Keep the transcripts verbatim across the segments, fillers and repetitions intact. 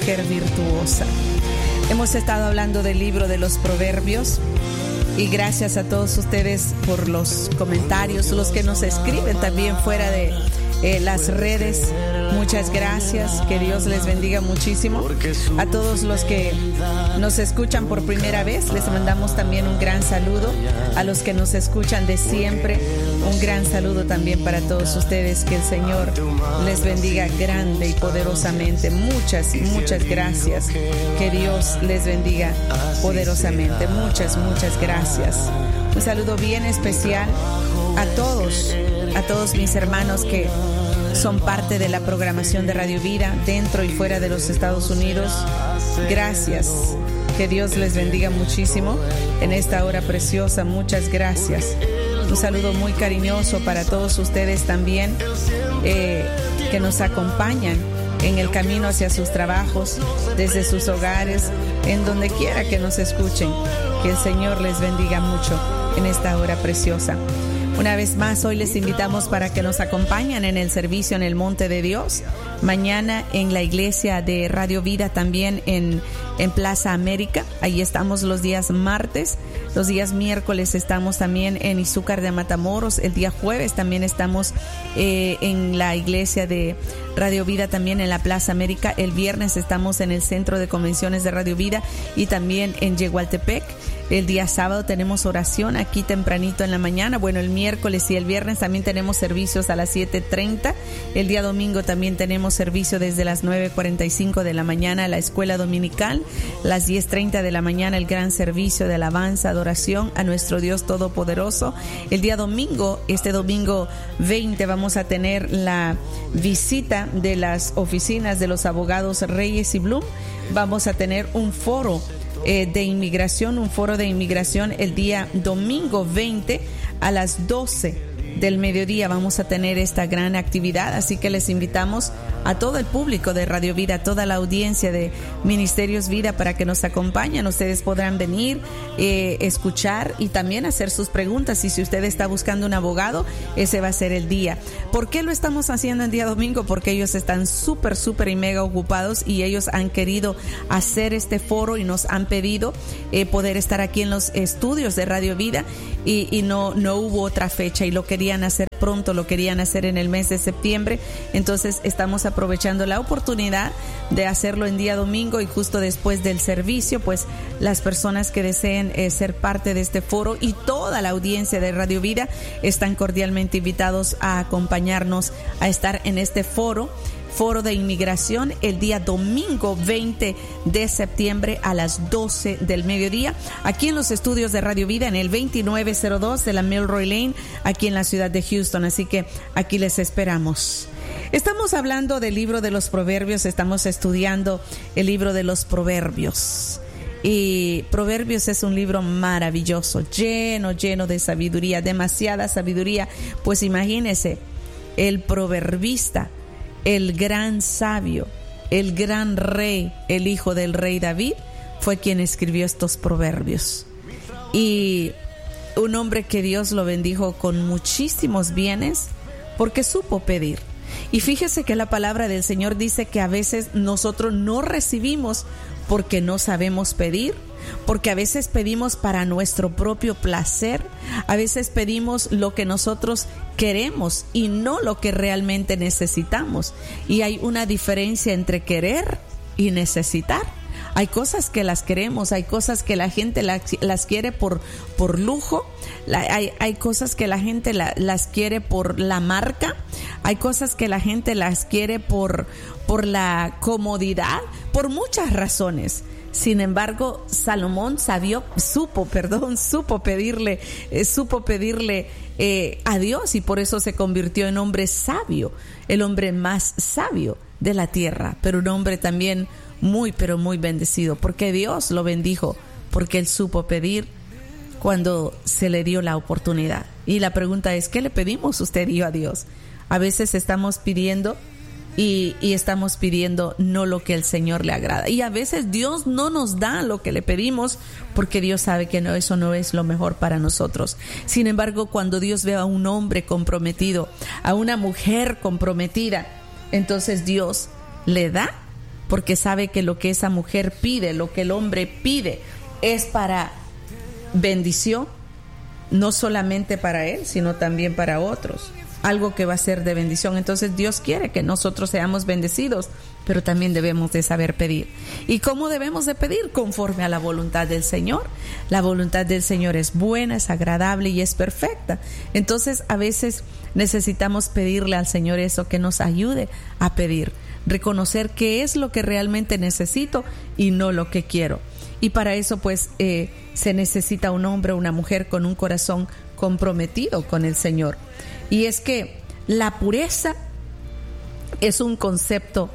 mujer virtuosa. Hemos estado hablando del libro de los Proverbios y gracias a todos ustedes por los comentarios, los que nos escriben también fuera de eh, las redes. Muchas gracias, que Dios les bendiga muchísimo. A todos los que nos escuchan por primera vez, les mandamos también un gran saludo. A los que nos escuchan de siempre, un gran saludo también para todos ustedes. Que el Señor les bendiga grande y poderosamente. Muchas, muchas gracias. Que Dios les bendiga poderosamente. Muchas, muchas gracias. Un saludo bien especial a todos, a todos mis hermanos que son parte de la programación de Radio Vida dentro y fuera de los Estados Unidos. Gracias. Que Dios les bendiga muchísimo en esta hora preciosa. Muchas gracias. Un saludo muy cariñoso para todos ustedes también eh, que nos acompañan en el camino hacia sus trabajos, desde sus hogares, en donde quiera que nos escuchen. Que el Señor les bendiga mucho en esta hora preciosa. Una vez más, hoy les invitamos para que nos acompañen en el servicio en el Monte de Dios. Mañana en la iglesia de Radio Vida también en, en Plaza América. Ahí estamos los días martes. Los días miércoles estamos también en Izúcar de Matamoros. El día jueves también estamos eh, en la iglesia de Radio Vida también en la Plaza América. El viernes estamos en el Centro de Convenciones de Radio Vida y también en Yegualtepec. El día sábado tenemos oración aquí tempranito en la mañana. Bueno, el miércoles y el viernes también tenemos servicios a las siete treinta. El día domingo también tenemos servicio desde las nueve cuarenta y cinco de la mañana a la escuela dominical. Las diez treinta de la mañana el gran servicio de alabanza, adoración a nuestro Dios Todopoderoso. El día domingo, este domingo veinte, vamos a tener la visita de las oficinas de los abogados Reyes y Blum. Vamos a tener un foro Eh, de inmigración, un foro de inmigración el día domingo veinte a las doce del mediodía. Vamos a tener esta gran actividad, así que les invitamos a todo el público de Radio Vida, a toda la audiencia de Ministerios Vida para que nos acompañen. Ustedes podrán venir, eh, escuchar y también hacer sus preguntas. Y si usted está buscando un abogado, ese va a ser el día. ¿Por qué lo estamos haciendo el día domingo? Porque ellos están súper, súper y mega ocupados y ellos han querido hacer este foro y nos han pedido eh, poder estar aquí en los estudios de Radio Vida y, y no, no hubo otra fecha y lo querían hacer pronto, lo querían hacer en el mes de septiembre. Entonces estamos aprovechando la oportunidad de hacerlo en día domingo y justo después del servicio, pues las personas que deseen eh, ser parte de este foro y toda la audiencia de Radio Vida están cordialmente invitados a acompañarnos a estar en este foro Foro de Inmigración el día domingo veinte de septiembre a las doce del mediodía, aquí en los estudios de Radio Vida en el veintinueve cero dos de la Milroy Lane, aquí en la ciudad de Houston. Así que aquí les esperamos. Estamos hablando del libro de los Proverbios, estamos estudiando el libro de los Proverbios. Y Proverbios es un libro maravilloso, lleno, lleno de sabiduría, demasiada sabiduría. Pues imagínese, el proverbista, el gran sabio, el gran rey, el hijo del rey David, fue quien escribió estos proverbios. Y un hombre que Dios lo bendijo con muchísimos bienes porque supo pedir. Y fíjese que la palabra del Señor dice que a veces nosotros no recibimos porque no sabemos pedir, porque a veces pedimos para nuestro propio placer, a veces pedimos lo que nosotros queremos y no lo que realmente necesitamos. Y hay una diferencia entre querer y necesitar. Hay cosas que las queremos, hay cosas que la gente las, las quiere por, por lujo, la, hay, hay cosas que la gente la, las quiere por la marca, hay cosas que la gente las quiere por, por la comodidad, por muchas razones. Sin embargo, Salomón sabió, supo, perdón, supo pedirle, eh, supo pedirle eh, a Dios y por eso se convirtió en hombre sabio, el hombre más sabio de la tierra, pero un hombre también muy, pero muy bendecido, porque Dios lo bendijo, porque él supo pedir cuando se le dio la oportunidad. Y la pregunta es, ¿qué le pedimos usted y yo a Dios? A veces estamos pidiendo y, y estamos pidiendo no lo que el Señor le agrada. Y a veces Dios no nos da lo que le pedimos porque Dios sabe que no, eso no es lo mejor para nosotros. Sin embargo, cuando Dios ve a un hombre comprometido, a una mujer comprometida, entonces Dios le da porque sabe que lo que esa mujer pide, lo que el hombre pide, es para bendición, no solamente para él, sino también para otros. Algo que va a ser de bendición. Entonces Dios quiere que nosotros seamos bendecidos, pero también debemos de saber pedir. ¿Y cómo debemos de pedir? Conforme a la voluntad del Señor. La voluntad del Señor es buena, es agradable y es perfecta. Entonces a veces necesitamos pedirle al Señor eso, que nos ayude a pedir, reconocer qué es lo que realmente necesito y no lo que quiero. Y para eso pues eh, se necesita un hombre o una mujer con un corazón comprometido con el Señor. Y es que la pureza es un concepto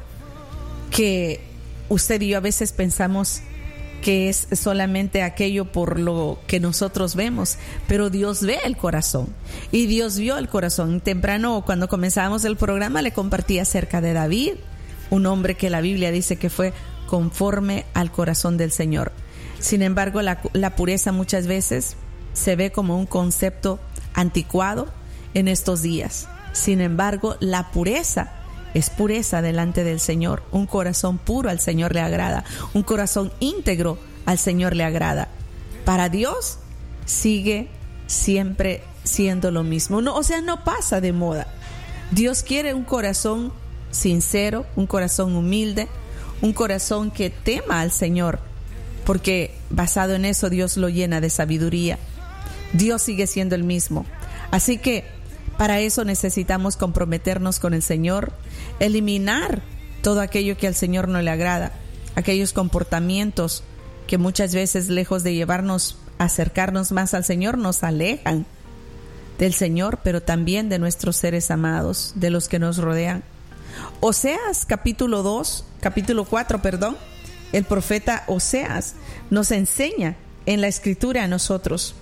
que usted y yo a veces pensamos que es solamente aquello por lo que nosotros vemos, pero Dios ve el corazón, y Dios vio el corazón. Temprano, cuando comenzábamos el programa, le compartí acerca de David, un hombre que la Biblia dice que fue conforme al corazón del Señor. Sin embargo, la, la pureza muchas veces se ve como un concepto anticuado en estos días. Sin embargo, la pureza es pureza delante del Señor. Un corazón puro al Señor le agrada. Un corazón íntegro al Señor le agrada. Para Dios sigue siempre siendo lo mismo. No, o sea, no pasa de moda. Dios quiere un corazón sincero, un corazón humilde, un corazón que tema al Señor, porque basado en eso Dios lo llena de sabiduría. Dios sigue siendo el mismo. Así que para eso necesitamos comprometernos con el Señor, eliminar todo aquello que al Señor no le agrada, aquellos comportamientos que muchas veces, lejos de llevarnos a acercarnos más al Señor, nos alejan del Señor, pero también de nuestros seres amados, de los que nos rodean. Oseas capítulo dos, capítulo cuatro, perdón, el profeta Oseas nos enseña en la Escritura a nosotros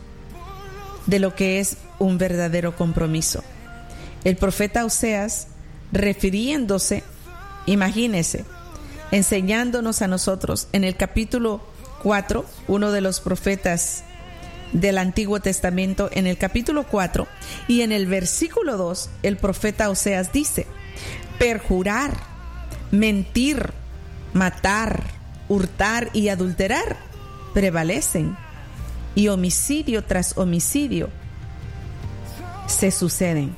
de lo que es un verdadero compromiso. El profeta Oseas, refiriéndose, imagínese, enseñándonos a nosotros en el capítulo cuatro, uno de los profetas del Antiguo Testamento, en el capítulo cuatro y en el versículo dos, el profeta Oseas dice: perjurar, mentir, matar, hurtar y adulterar prevalecen, y homicidio tras homicidio se suceden.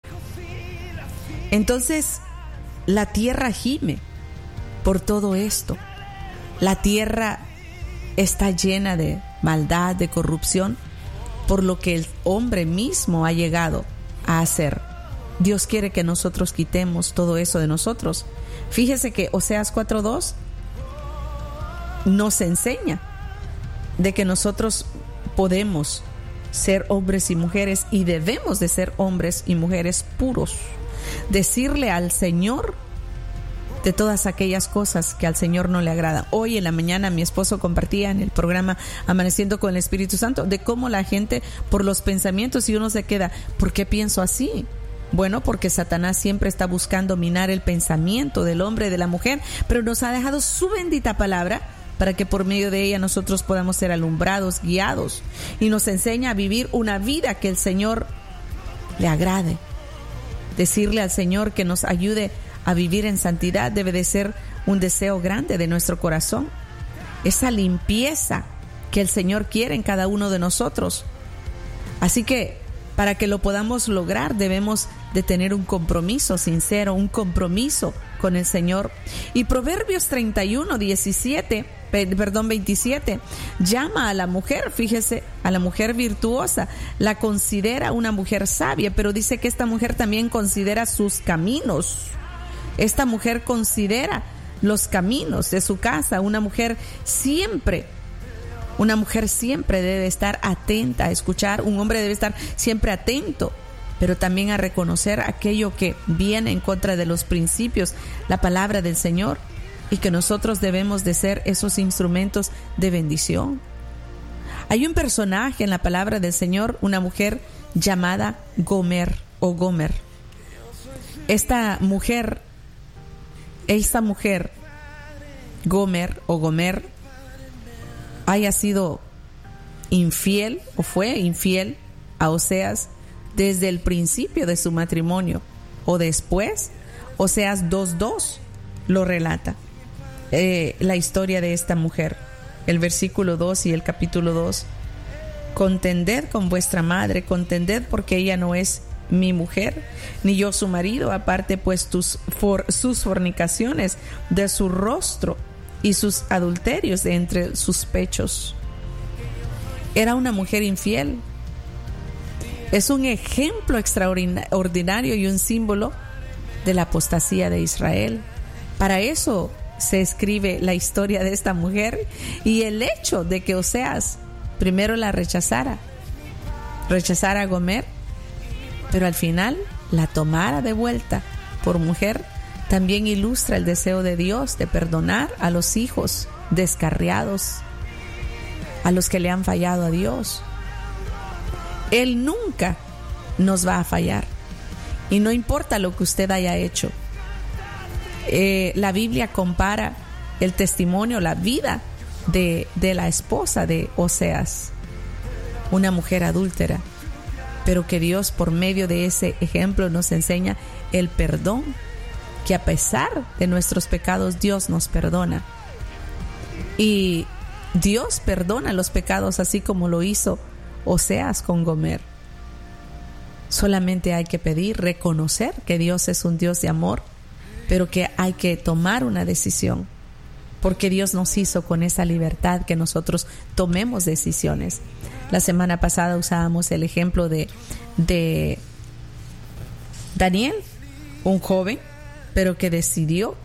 Entonces la tierra gime por todo esto. La tierra está llena de maldad, de corrupción, por lo que el hombre mismo ha llegado a hacer. Dios quiere que nosotros quitemos todo eso de nosotros. Fíjese que Oseas cuatro dos nos enseña de que nosotros podemos ser hombres y mujeres, y debemos de ser hombres y mujeres puros. Decirle al Señor de todas aquellas cosas que al Señor no le agradan. Hoy en la mañana mi esposo compartía en el programa Amaneciendo con el Espíritu Santo de cómo la gente, por los pensamientos, y uno se queda, ¿por qué pienso así? Bueno, porque Satanás siempre está buscando minar el pensamiento del hombre y de la mujer, pero nos ha dejado su bendita palabra para que por medio de ella nosotros podamos ser alumbrados, guiados, y nos enseña a vivir una vida que el Señor le agrade. Decirle al Señor que nos ayude a vivir en santidad debe de ser un deseo grande de nuestro corazón. Esa limpieza que el Señor quiere en cada uno de nosotros. Así que para que lo podamos lograr debemos de tener un compromiso sincero, un compromiso con el Señor. Y Proverbios treinta y uno, diecisiete, perdón, veintisiete, llama a la mujer, fíjese, a la mujer virtuosa, la considera una mujer sabia, pero dice que esta mujer también considera sus caminos. Esta mujer considera los caminos de su casa. Una mujer siempre, una mujer siempre debe estar atenta a escuchar. Un hombre debe estar siempre atento, pero también a reconocer aquello que viene en contra de los principios, la palabra del Señor, y que nosotros debemos de ser esos instrumentos de bendición. Hay un personaje en la palabra del Señor, una mujer llamada Gomer o Gomer. Esta mujer, esta mujer, Gomer o Gomer, haya sido infiel o fue infiel a Oseas desde el principio de su matrimonio o después. Oseas dos dos lo relata. eh, la historia de esta mujer. El versículo dos y el capítulo dos. Contended con vuestra madre, contended porque ella no es mi mujer, ni yo su marido, aparte pues tus for, sus fornicaciones de su rostro y sus adulterios de entre sus pechos. Era una mujer infiel. Es un ejemplo extraordinario y un símbolo de la apostasía de Israel. Para eso se escribe la historia de esta mujer y el hecho de que Oseas primero la rechazara, rechazara a Gomer, pero al final la tomara de vuelta por mujer, también ilustra el deseo de Dios de perdonar a los hijos descarriados, a los que le han fallado a Dios. Él nunca nos va a fallar y no importa lo que usted haya hecho. Eh, la Biblia compara el testimonio, la vida de, de la esposa de Oseas, una mujer adúltera, pero que Dios por medio de ese ejemplo nos enseña el perdón, que a pesar de nuestros pecados Dios nos perdona. Y Dios perdona los pecados así como lo hizo Oseas con Gomer. Solamente hay que pedir, reconocer que Dios es un Dios de amor, pero que hay que tomar una decisión, porque Dios nos hizo con esa libertad que nosotros tomemos decisiones. La semana pasada usábamos el ejemplo de, de Daniel, un joven, pero que decidió.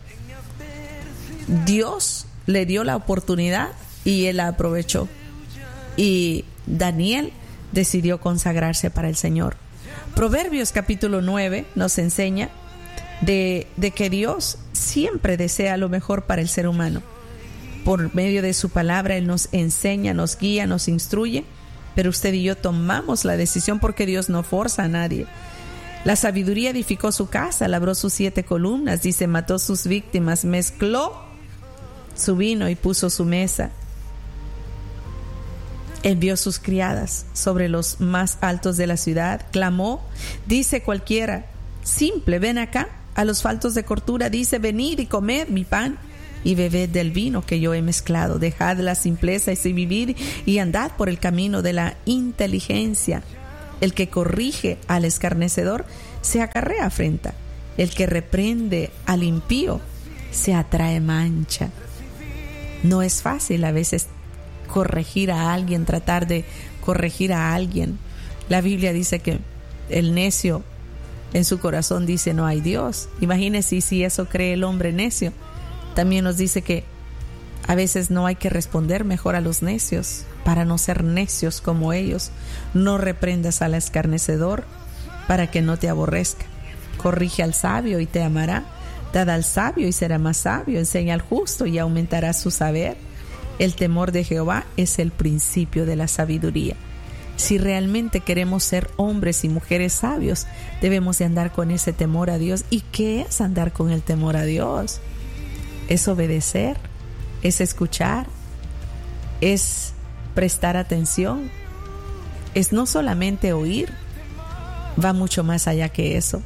Dios le dio la oportunidad y él la aprovechó. Y Daniel decidió consagrarse para el Señor. Proverbios capítulo nueve nos enseña de, de que Dios siempre desea lo mejor para el ser humano. Por medio de su palabra Él nos enseña, nos guía, nos instruye, pero usted y yo tomamos la decisión porque Dios no forza a nadie. La sabiduría edificó su casa, labró sus siete columnas, dice, mató sus víctimas, mezcló su vino y puso su mesa. Envió sus criadas sobre los más altos de la ciudad, clamó, dice cualquiera, simple, ven acá, a los faltos de cortura, dice, venid y comed mi pan y bebed del vino que yo he mezclado, dejad la simpleza y vivid y andad por el camino de la inteligencia. El que corrige al escarnecedor se acarrea afrenta, el que reprende al impío se atrae mancha. No es fácil a veces corregir a alguien, tratar de corregir a alguien. La Biblia dice que el necio en su corazón dice no hay Dios. Imagínese si eso cree el hombre necio. También nos dice que a veces no hay que responder mejor a los necios para no ser necios como ellos. No reprendas al escarnecedor para que no te aborrezca. Corrige al sabio y te amará. Dad al sabio y será más sabio. Enseña al justo y aumentará su saber. El temor de Jehová es el principio de la sabiduría. Si realmente queremos ser hombres y mujeres sabios, debemos de andar con ese temor a Dios. ¿Y qué es andar con el temor a Dios? Es obedecer, es escuchar, es prestar atención, es no solamente oír, va mucho más allá que eso.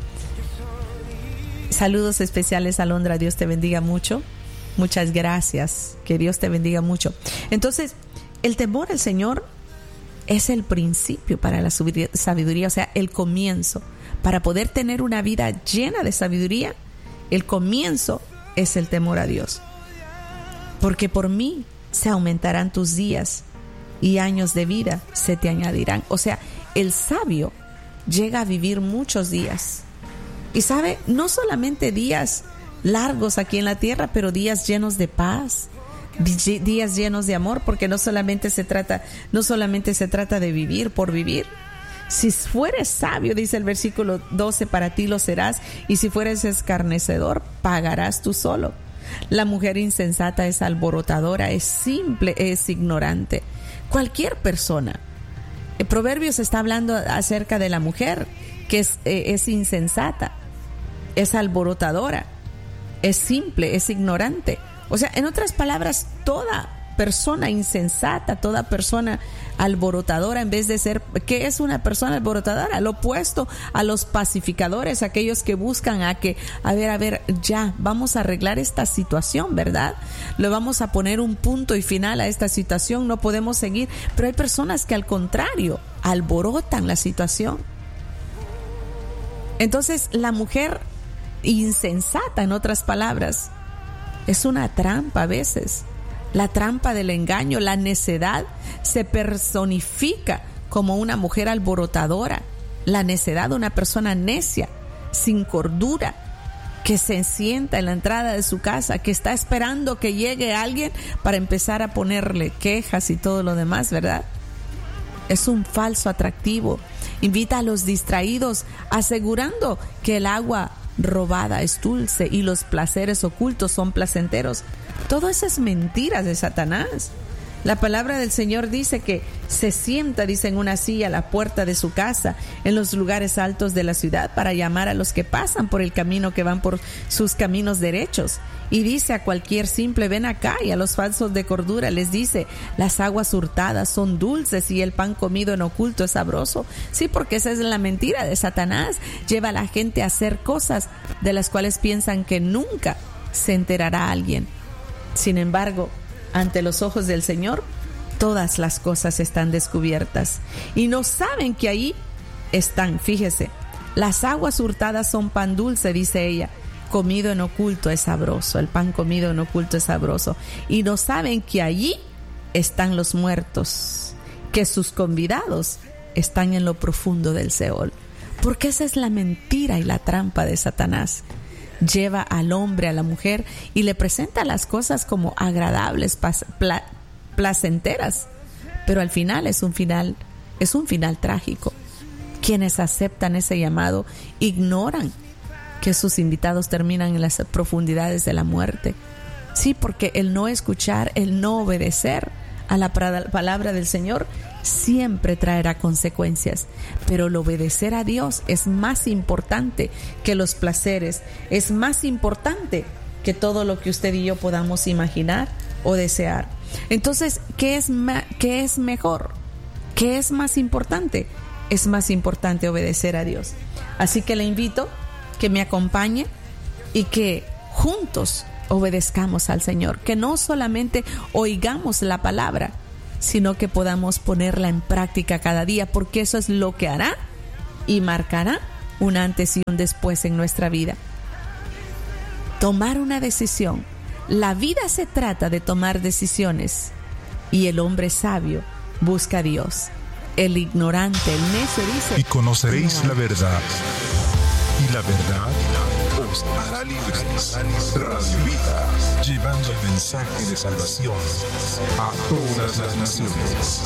Saludos especiales, Alondra, Dios te bendiga mucho. Muchas gracias, que Dios te bendiga mucho. Entonces, el temor al Señor es el principio para la sabiduría, o sea, el comienzo. Para poder tener una vida llena de sabiduría, el comienzo es el temor a Dios. Porque por mí se aumentarán tus días y años de vida se te añadirán. O sea, el sabio llega a vivir muchos días. Y sabe, no solamente días largos aquí en la tierra, pero días llenos de paz, días llenos de amor, porque no solamente se trata, no solamente se trata de vivir por vivir. Si fueres sabio, dice el versículo doce, para ti lo serás, y si fueres escarnecedor, pagarás tú solo. La mujer insensata es alborotadora, es simple, es ignorante. Cualquier persona. El Proverbios está hablando acerca de la mujer que es, eh, es insensata, es alborotadora, es simple, es ignorante. O sea, en otras palabras, toda persona insensata, toda persona alborotadora, en vez de ser, ¿qué es una persona alborotadora? Lo opuesto a los pacificadores, aquellos que buscan a que, a ver, a ver, ya, vamos a arreglar esta situación, ¿verdad? Le vamos a poner un punto y final a esta situación, no podemos seguir. Pero hay personas que al contrario, alborotan la situación. Entonces, la mujer insensata, en otras palabras, es una trampa a veces. La trampa del engaño, la necedad se personifica como una mujer alborotadora. La necedad, una persona necia, sin cordura, que se sienta en la entrada de su casa, que está esperando que llegue alguien para empezar a ponerle quejas y todo lo demás, ¿verdad? Es un falso atractivo. Invita a los distraídos asegurando que el agua robada es dulce y los placeres ocultos son placenteros. Todo eso es mentira de Satanás. La palabra del Señor dice que se sienta, dice, en una silla a la puerta de su casa, en los lugares altos de la ciudad, para llamar a los que pasan por el camino, que van por sus caminos derechos. Y dice a cualquier simple, ven acá, y a los falsos de cordura les dice, las aguas hurtadas son dulces y el pan comido en oculto es sabroso. Sí, porque esa es la mentira de Satanás. Lleva a la gente a hacer cosas de las cuales piensan que nunca se enterará alguien. Sin embargo, ante los ojos del Señor, todas las cosas están descubiertas y no saben que ahí están. Fíjese, las aguas hurtadas son pan dulce, dice ella, comido en oculto es sabroso, el pan comido en oculto es sabroso, y no saben que allí están los muertos, que sus convidados están en lo profundo del Seol. Porque esa es la mentira y la trampa de Satanás. Lleva al hombre, a la mujer, y le presenta las cosas como agradables, pla- placenteras, pero al final es un final, es un final trágico. Quienes aceptan ese llamado ignoran que sus invitados terminan en las profundidades de la muerte. Sí, porque el no escuchar, el no obedecer a la palabra del Señor siempre traerá consecuencias, pero el obedecer a Dios es más importante que los placeres, es más importante que todo lo que usted y yo podamos imaginar o desear. Entonces, ¿qué es, ma- qué es mejor? ¿Qué es más importante? Es más importante obedecer a Dios. Así que le invito que me acompañe y que juntos obedezcamos al Señor, que no solamente oigamos la palabra, sino que podamos ponerla en práctica cada día, porque eso es lo que hará y marcará un antes y un después en nuestra vida. Tomar una decisión. La vida se trata de tomar decisiones, y el hombre sabio busca a Dios. El ignorante, el necio dice: y conoceréis la verdad, y la verdad os hará libres. Radio Vida, llevando el mensaje de salvación a todas las naciones.